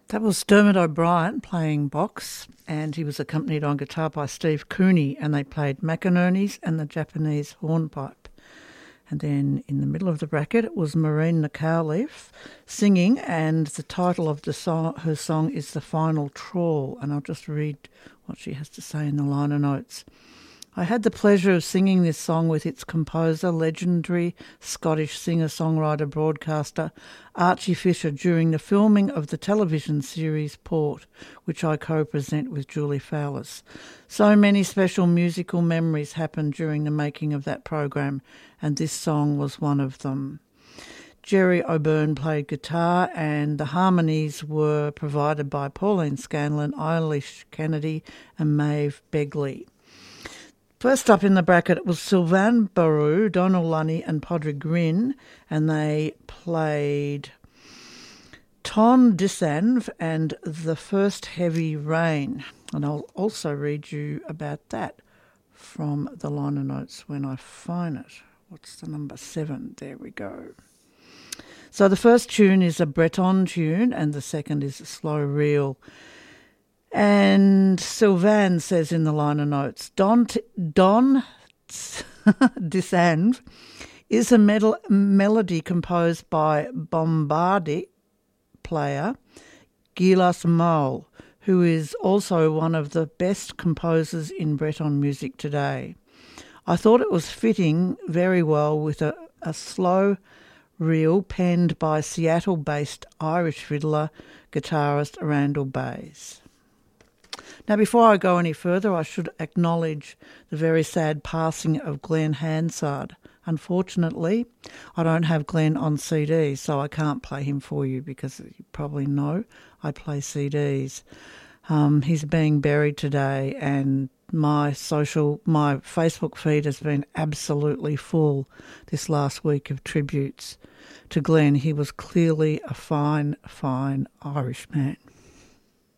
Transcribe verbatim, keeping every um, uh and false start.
That was Dermot O'Brien playing box, and he was accompanied on guitar by Steve Cooney, and they played McInerney's and the Japanese hornpipe. And then in the middle of the bracket it was Maureen Nicawleaf singing, and the title of the song, her song is The Final Trawl, and I'll just read what she has to say in the liner notes. I had the pleasure of singing this song with its composer, legendary Scottish singer-songwriter broadcaster Archie Fisher during the filming of the television series Port, which I co-present with Julie Fowlis. So many special musical memories happened during the making of that program, and this song was one of them. Jerry O'Byrne played guitar, and the harmonies were provided by Pauline Scanlon, Eilish Kennedy and Maeve Begley. First up in the bracket, it was Sylvain Baru, Donald Lunny and Padraig Grin, and they played Ton Disanv and The First Heavy Rain. And I'll also read you about that from the liner notes when I find it. What's the number? Seven. There we go. So the first tune is a Breton tune and the second is a slow reel. And Sylvain says in the liner notes, Don, Don Disanv is a medal, melody composed by Bombardier player Gilas Mole, who is also one of the best composers in Breton music today. I thought it was fitting very well with a, a slow reel penned by Seattle-based Irish fiddler guitarist Randall Bays. Now, before I go any further, I should acknowledge the very sad passing of Glenn Hansard. Unfortunately, I don't have Glenn on C D, so I can't play him for you because you probably know I play C Ds. Um, he's being buried today, and my social, my Facebook feed has been absolutely full this last week of tributes to Glenn. He was clearly a fine, fine Irish man.